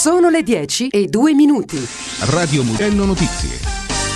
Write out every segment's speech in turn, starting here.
Sono le 10:02. Radio Mugello Notizie.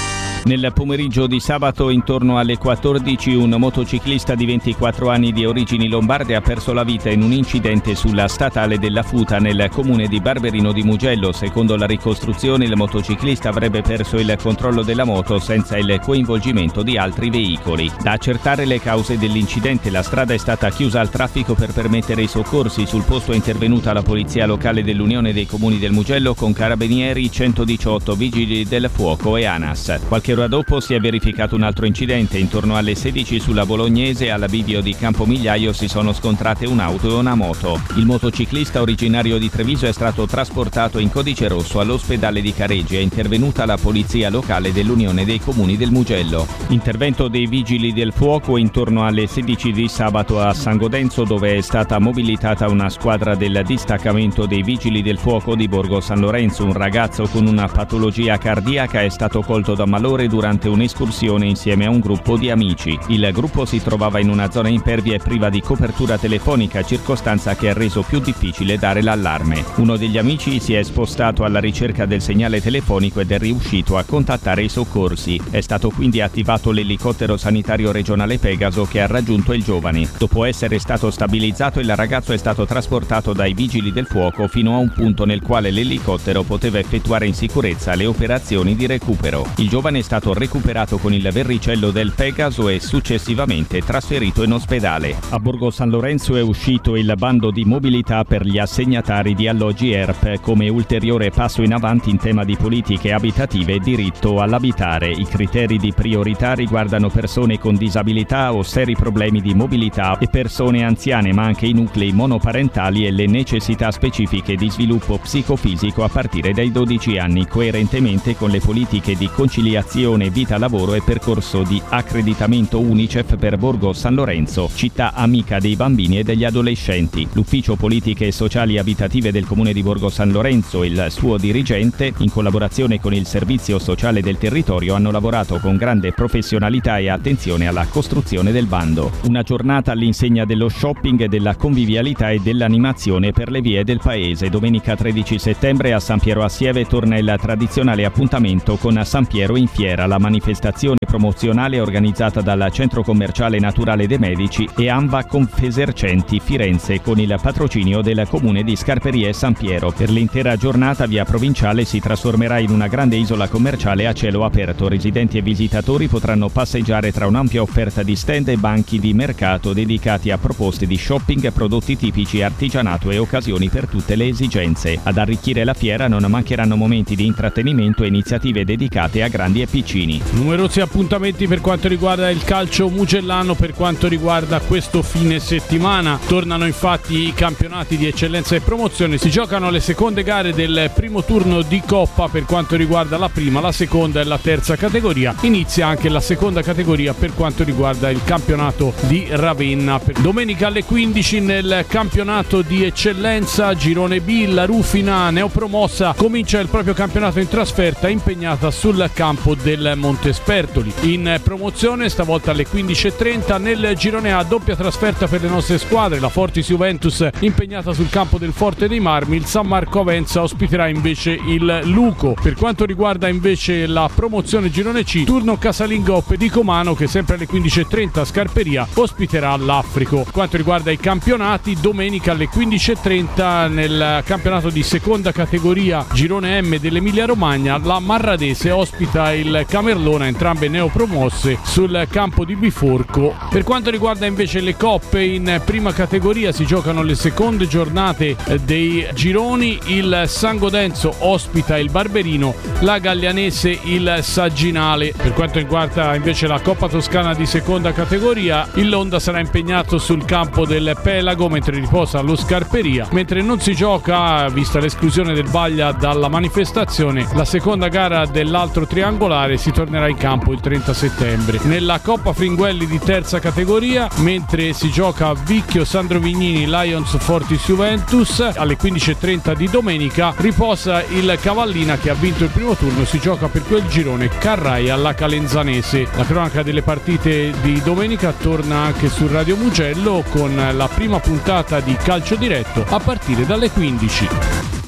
Nel pomeriggio di sabato intorno alle 14 un motociclista di 24 anni di origini lombarde ha perso la vita in un incidente sulla statale della Futa nel comune di Barberino di Mugello. Secondo la ricostruzione il motociclista avrebbe perso il controllo della moto senza il coinvolgimento di altri veicoli. Da accertare le cause dell'incidente, la strada è stata chiusa al traffico per permettere i soccorsi. Sul posto è intervenuta la polizia locale dell'Unione dei Comuni del Mugello con carabinieri, 118 vigili del fuoco e ANAS. Qualche ora dopo si è verificato un altro incidente. Intorno alle 16 sulla Bolognese, alla bivio di Campomigliaio, si sono scontrate un'auto e una moto. Il motociclista originario di Treviso è stato trasportato in codice rosso all'ospedale di Careggi. È intervenuta la polizia locale dell'Unione dei Comuni del Mugello. Intervento dei vigili del fuoco intorno alle 16 di sabato a San Godenzo, dove è stata mobilitata una squadra del distaccamento dei vigili del fuoco di Borgo San Lorenzo. Un ragazzo con una patologia cardiaca è stato colto da malore durante un'escursione insieme a un gruppo di amici. Il gruppo si trovava in una zona impervia e priva di copertura telefonica, circostanza che ha reso più difficile dare l'allarme. Uno degli amici si è spostato alla ricerca del segnale telefonico ed è riuscito a contattare i soccorsi. È stato quindi attivato l'elicottero sanitario regionale Pegaso che ha raggiunto il giovane. Dopo essere stato stabilizzato, il ragazzo è stato trasportato dai vigili del fuoco fino a un punto nel quale l'elicottero poteva effettuare in sicurezza le operazioni di recupero. Il giovane è stato recuperato con il verricello del Pegaso e successivamente trasferito in ospedale. A Borgo San Lorenzo è uscito il bando di mobilità per gli assegnatari di alloggi ERP come ulteriore passo in avanti in tema di politiche abitative e diritto all'abitare. I criteri di priorità riguardano persone con disabilità o seri problemi di mobilità e persone anziane, ma anche i nuclei monoparentali e le necessità specifiche di sviluppo psicofisico a partire dai 12 anni, coerentemente con le politiche di conciliazione vita-lavoro e percorso di accreditamento UNICEF per Borgo San Lorenzo, città amica dei bambini e degli adolescenti. L'Ufficio Politiche Sociali e Abitative del Comune di Borgo San Lorenzo e il suo dirigente, in collaborazione con il Servizio Sociale del Territorio, hanno lavorato con grande professionalità e attenzione alla costruzione del bando. Una giornata all'insegna dello shopping, della convivialità e dell'animazione per le vie del paese. Domenica 13 settembre a San Piero a Sieve torna il tradizionale appuntamento con San Piero in Fiera, la manifestazione promozionale organizzata dal Centro Commerciale Naturale dei Medici e ANVA Confesercenti Firenze con il patrocinio del Comune di Scarperie San Piero. Per l'intera giornata via Provinciale si trasformerà in una grande isola commerciale a cielo aperto. Residenti e visitatori potranno passeggiare tra un'ampia offerta di stand e banchi di mercato dedicati a proposte di shopping, prodotti tipici, artigianato e occasioni per tutte le esigenze. Ad arricchire la fiera non mancheranno momenti di intrattenimento e iniziative dedicate a grandi e piccini. Numerosi appuntamenti per quanto riguarda il calcio mugellano, per quanto riguarda questo fine settimana. Tornano infatti i campionati di eccellenza e promozione, si giocano le seconde gare del primo turno di Coppa per quanto riguarda la prima, la seconda e la terza categoria. Inizia anche la seconda categoria per quanto riguarda il campionato di Ravenna. Domenica alle 15 nel campionato di eccellenza girone B, la Rufina neopromossa comincia il proprio campionato in trasferta impegnata sul campo del Montespertoli. In promozione stavolta alle 15:30 nel girone A, doppia trasferta per le nostre squadre, la Fortis Juventus impegnata sul campo del Forte dei Marmi, il San Marco Avenza ospiterà invece il Luco. Per quanto riguarda invece la promozione girone C, turno casalingo Pedicomano che sempre alle 15:30 a Scarperia ospiterà l'Africo. Per quanto riguarda i campionati, domenica alle 15:30 nel campionato di seconda categoria girone M dell'Emilia Romagna, la Marradese ospita il Camerlona, entrambe neopromosse sul campo di Biforco. Per quanto riguarda invece le coppe in prima categoria, si giocano le seconde giornate dei gironi. Il San Godenzo ospita il Barberino, la Gallianese il Sagginale. Per quanto riguarda invece la Coppa Toscana di seconda categoria, il Londa sarà impegnato sul campo del Pelago mentre riposa allo Scarperia, mentre non si gioca, vista l'esclusione del Baglia dalla manifestazione, la seconda gara dell'altro triangolare. Si tornerà in campo il 30 settembre. Nella Coppa Fringuelli di terza categoria, mentre si gioca a Vicchio Sandro Vignini Lions Fortis Juventus, alle 15:30 di domenica riposa il Cavallina che ha vinto il primo turno. Si gioca per quel girone Carrai alla Calenzanese. La cronaca delle partite di domenica torna anche su Radio Mugello con la prima puntata di Calcio Diretto a partire dalle 15.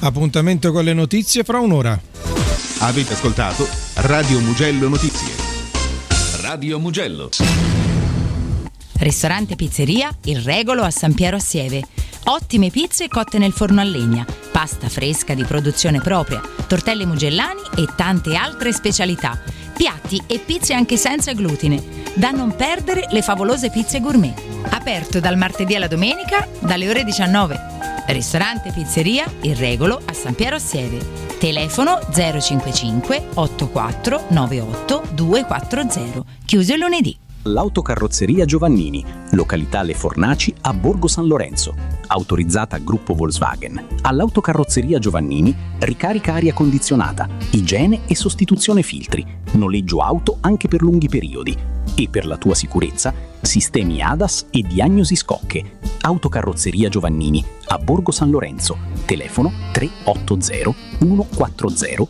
Appuntamento con le notizie fra un'ora. Avete ascoltato Radio Mugello Notizie. Radio Mugello. Ristorante Pizzeria Il Regolo a San Piero a Sieve. Ottime pizze cotte nel forno a legna, pasta fresca di produzione propria, tortelli mugellani e tante altre specialità. Piatti e pizze anche senza glutine. Da non perdere le favolose pizze gourmet. Aperto dal martedì alla domenica dalle ore 19. Ristorante Pizzeria Il Regolo a San Piero a Sieve. Telefono 055 84 98 240. Chiuso il lunedì. L'Autocarrozzeria Giovannini, località Le Fornaci a Borgo San Lorenzo. Autorizzata Gruppo Volkswagen. All'Autocarrozzeria Giovannini, ricarica aria condizionata, igiene e sostituzione filtri, noleggio auto anche per lunghi periodi. E per la tua sicurezza, sistemi ADAS e diagnosi scocche. Autocarrozzeria Giovannini a Borgo San Lorenzo. Telefono 380 140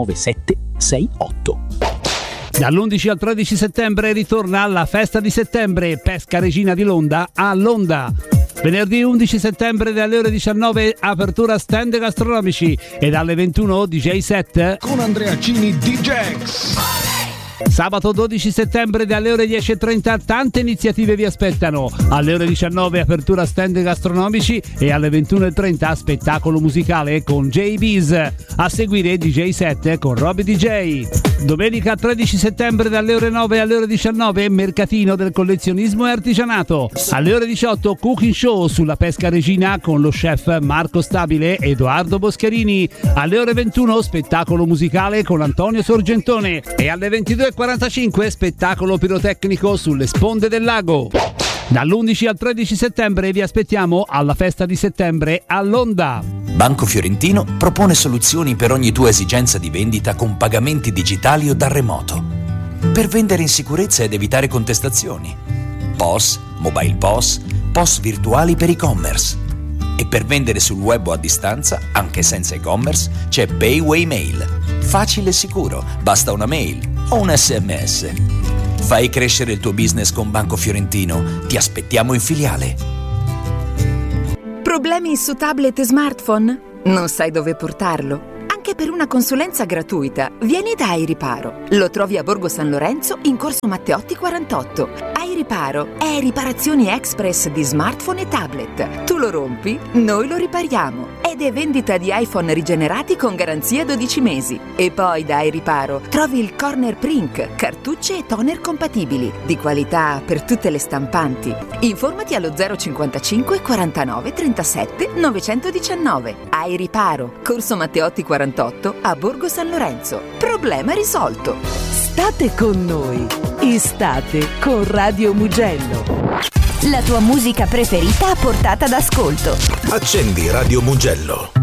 9768. Dall'11 al 13 settembre ritorna la festa di settembre Pesca Regina di Londa a Londa. Venerdì 11 settembre dalle ore 19 apertura stand gastronomici e dalle 21 DJ set Con Andrea Cini DJs. Sabato 12 settembre dalle ore 10:30 tante iniziative vi aspettano. Alle ore 19 apertura stand gastronomici e alle 21:30 spettacolo musicale con J-Biz. A seguire DJ set con Roby DJ. Domenica 13 settembre dalle ore 9 alle ore 19 mercatino del collezionismo e artigianato. Alle ore 18 cooking show sulla pesca regina con lo chef Marco Stabile e Edoardo Boscherini. Alle ore 21 spettacolo musicale con Antonio Sorgentone e alle 22:45 spettacolo pirotecnico sulle sponde del lago. Dall'11 al 13 settembre vi aspettiamo alla festa di settembre a Londa. Banco Fiorentino propone soluzioni per ogni tua esigenza di vendita con pagamenti digitali o da remoto. Per vendere in sicurezza ed evitare contestazioni. POS, mobile POS, POS virtuali per e-commerce. E per vendere sul web o a distanza, anche senza e-commerce, c'è Payway Mail. Facile e sicuro, basta una mail o un SMS. Fai crescere il tuo business con Banco Fiorentino. Ti aspettiamo in filiale. Problemi su tablet e smartphone? Non sai dove portarlo? Anche per una consulenza gratuita, vieni da iRiparo. Lo trovi a Borgo San Lorenzo in corso Matteotti 48. iRiparo è riparazioni express di smartphone e tablet. Tu lo rompi, noi lo ripariamo. Ed è vendita di iPhone rigenerati con garanzia 12 mesi. E poi da iRiparo trovi il Corner Print, cartucce e toner compatibili, di qualità per tutte le stampanti. Informati allo 055 49 37 919. iRiparo, corso Matteotti 48 a Borgo San Lorenzo. Problema risolto. State con noi. Estate con Radio Mugello. La tua musica preferita a portata d'ascolto. Accendi Radio Mugello.